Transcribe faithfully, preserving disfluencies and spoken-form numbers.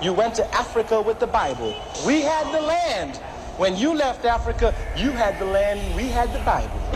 You went to Africa with the Bible. We had the land. When you left Africa, you had the land, we had the Bible.